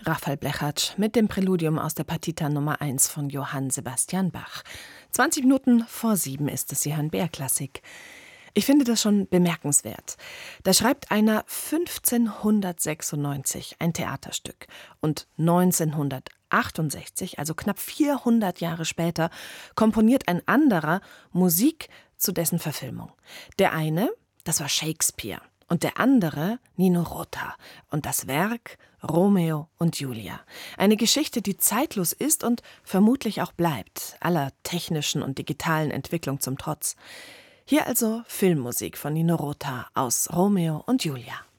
Rafael Blechardt mit dem Präludium aus der Partita Nummer 1 von Johann Sebastian Bach. 20 Minuten vor 7 ist es, Sie hören BR-Klassik. Ich finde das schon bemerkenswert. Da schreibt einer 1596 ein Theaterstück und 1968, also knapp 400 Jahre später, komponiert ein anderer Musik zu dessen Verfilmung. Der eine, das war Shakespeare, und der andere Nino Rota und das Werk Romeo und Julia. Eine Geschichte, die zeitlos ist und vermutlich auch bleibt, aller technischen und digitalen Entwicklung zum Trotz. Hier also Filmmusik von Nino Rota aus Romeo und Julia.